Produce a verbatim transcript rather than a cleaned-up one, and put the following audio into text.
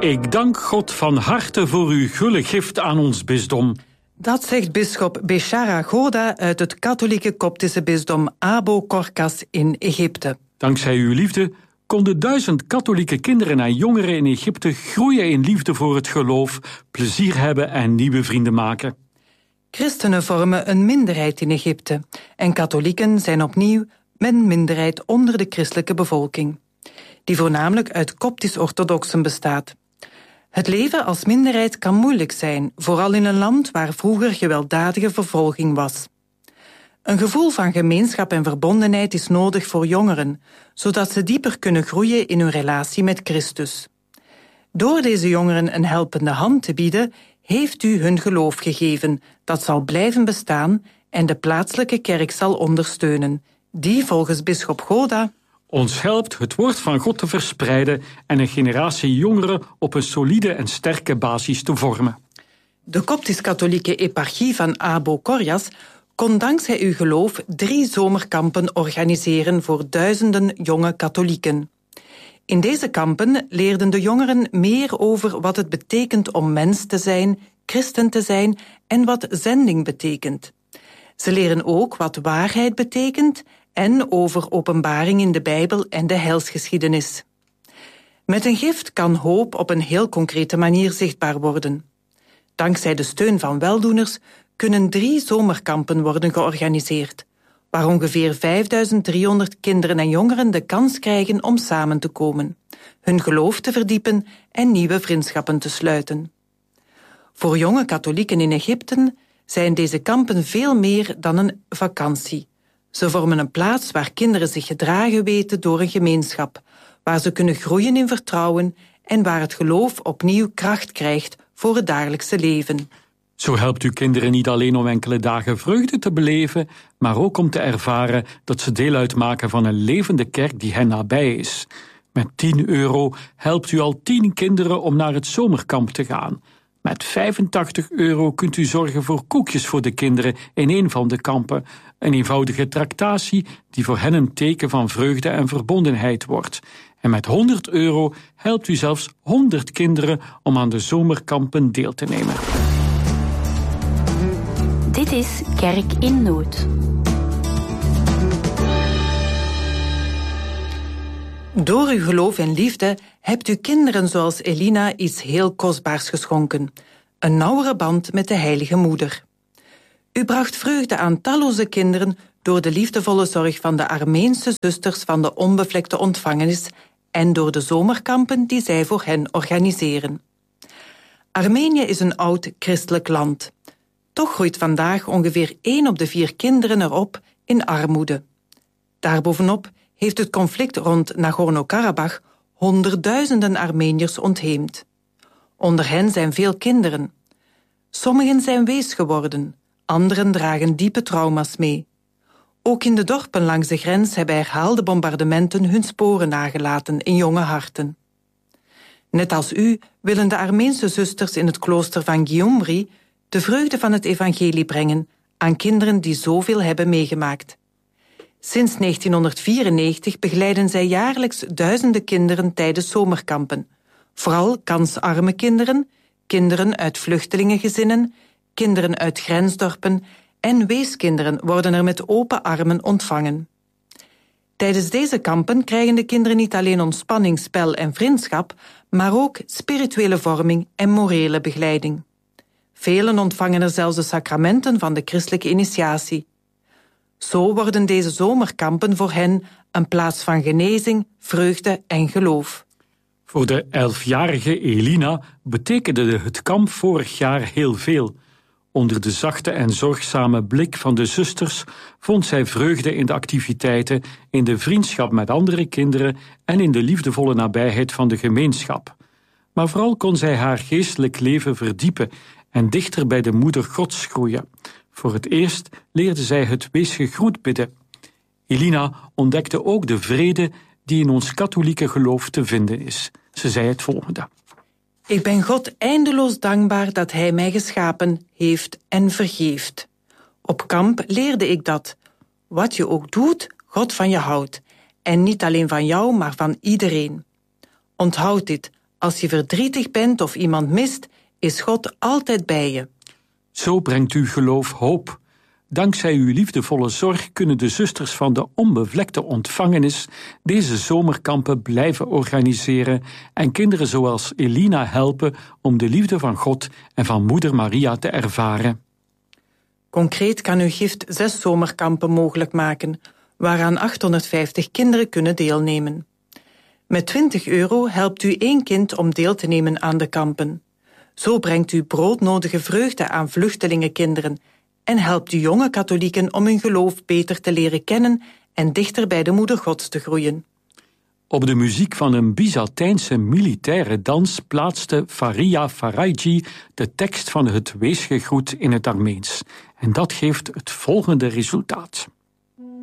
Ik dank God van harte voor uw gulle gift aan ons bisdom. Dat zegt bisschop Bechara Goda uit het katholieke Koptische bisdom Abo Korkas in Egypte. Dankzij uw liefde konden duizend katholieke kinderen en jongeren in Egypte groeien in liefde voor het geloof, plezier hebben en nieuwe vrienden maken. Christenen vormen een minderheid in Egypte en katholieken zijn opnieuw een minderheid onder de christelijke bevolking, die voornamelijk uit Koptisch-orthodoxen bestaat. Het leven als minderheid kan moeilijk zijn, vooral in een land waar vroeger gewelddadige vervolging was. Een gevoel van gemeenschap en verbondenheid is nodig voor jongeren, zodat ze dieper kunnen groeien in hun relatie met Christus. Door deze jongeren een helpende hand te bieden, heeft u hun geloof gegeven, dat zal blijven bestaan en de plaatselijke kerk zal ondersteunen, die volgens bisschop Goda ons helpt het woord van God te verspreiden en een generatie jongeren op een solide en sterke basis te vormen. De Koptisch-katholieke eparchie van Abo Korkas kon dankzij uw geloof drie zomerkampen organiseren voor duizenden jonge katholieken. In deze kampen leerden de jongeren meer over wat het betekent om mens te zijn, christen te zijn en wat zending betekent. Ze leren ook wat waarheid betekent en over openbaring in de Bijbel en de heilsgeschiedenis. Met een gift kan hoop op een heel concrete manier zichtbaar worden. Dankzij de steun van weldoeners kunnen drie zomerkampen worden georganiseerd, waar ongeveer vijfduizend driehonderd kinderen en jongeren de kans krijgen om samen te komen, hun geloof te verdiepen en nieuwe vriendschappen te sluiten. Voor jonge katholieken in Egypte zijn deze kampen veel meer dan een vakantie. Ze vormen een plaats waar kinderen zich gedragen weten door een gemeenschap, waar ze kunnen groeien in vertrouwen en waar het geloof opnieuw kracht krijgt voor het dagelijkse leven. Zo helpt u kinderen niet alleen om enkele dagen vreugde te beleven, maar ook om te ervaren dat ze deel uitmaken van een levende kerk die hen nabij is. Met tien euro helpt u al tien kinderen om naar het zomerkamp te gaan. Met vijfentachtig euro kunt u zorgen voor koekjes voor de kinderen in een van de kampen. Een eenvoudige tractatie die voor hen een teken van vreugde en verbondenheid wordt. En met honderd euro helpt u zelfs honderd kinderen om aan de zomerkampen deel te nemen. Dit is Kerk in Nood. Door uw geloof en liefde hebt u kinderen zoals Elina iets heel kostbaars geschonken. Een nauwere band met de Heilige Moeder. U bracht vreugde aan talloze kinderen door de liefdevolle zorg van de Armeense zusters van de onbevlekte ontvangenis en door de zomerkampen die zij voor hen organiseren. Armenië is een oud christelijk land. Toch groeit vandaag ongeveer één op de vier kinderen erop in armoede. Daarbovenop heeft het conflict rond Nagorno-Karabach honderdduizenden Armeniërs ontheemd. Onder hen zijn veel kinderen. Sommigen zijn wees geworden, anderen dragen diepe trauma's mee. Ook in de dorpen langs de grens hebben herhaalde bombardementen hun sporen nagelaten in jonge harten. Net als u willen de Armeense zusters in het klooster van Gyumri de vreugde van het evangelie brengen aan kinderen die zoveel hebben meegemaakt. Sinds negentienhonderdvierennegentig begeleiden zij jaarlijks duizenden kinderen tijdens zomerkampen. Vooral kansarme kinderen, kinderen uit vluchtelingengezinnen, kinderen uit grensdorpen en weeskinderen worden er met open armen ontvangen. Tijdens deze kampen krijgen de kinderen niet alleen ontspanning, spel en vriendschap, maar ook spirituele vorming en morele begeleiding. Velen ontvangen er zelfs de sacramenten van de christelijke initiatie. Zo worden deze zomerkampen voor hen een plaats van genezing, vreugde en geloof. Voor de elfjarige Elina betekende het kamp vorig jaar heel veel. Onder de zachte en zorgzame blik van de zusters vond zij vreugde in de activiteiten, in de vriendschap met andere kinderen en in de liefdevolle nabijheid van de gemeenschap. Maar vooral kon zij haar geestelijk leven verdiepen en dichter bij de moeder Gods groeien. Voor het eerst leerde zij het wees gegroet bidden. Elina ontdekte ook de vrede die in ons katholieke geloof te vinden is. Ze zei het volgende. Ik ben God eindeloos dankbaar dat Hij mij geschapen heeft en vergeeft. Op kamp leerde ik dat. Wat je ook doet, God van je houdt. En niet alleen van jou, maar van iedereen. Onthoud dit. Als je verdrietig bent of iemand mist, is God altijd bij je. Zo brengt uw geloof hoop. Dankzij uw liefdevolle zorg kunnen de zusters van de onbevlekte ontvangenis deze zomerkampen blijven organiseren en kinderen zoals Elina helpen om de liefde van God en van moeder Maria te ervaren. Concreet kan uw gift zes zomerkampen mogelijk maken, waaraan achthonderdvijftig kinderen kunnen deelnemen. Met twintig euro helpt u één kind om deel te nemen aan de kampen. Zo brengt u broodnodige vreugde aan vluchtelingenkinderen en helpt u jonge katholieken om hun geloof beter te leren kennen en dichter bij de moeder Gods te groeien. Op de muziek van een Byzantijnse militaire dans plaatste Faria Faraji de tekst van het weesgegroet in het Armeens. En dat geeft het volgende resultaat.